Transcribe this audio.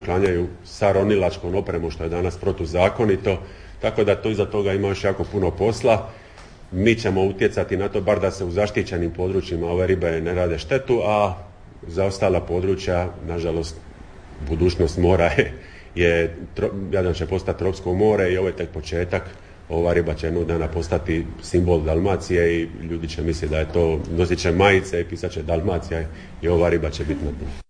klanjaju sa ronilačkom opremom što je danas protuzakonito, tako da tu iza toga ima još jako puno posla. Mi ćemo utjecati na to bar da se u zaštićenim područjima ove ribe ne rade štetu, a za ostala područja, nažalost, budućnost mora Jadran će postati tropsko more i ovo je tek početak. Ova riba će jednog dana postati simbol Dalmacije i ljudi će misliti da je to, nosit će majice i pisat će Dalmacija i ova riba će biti na dnu.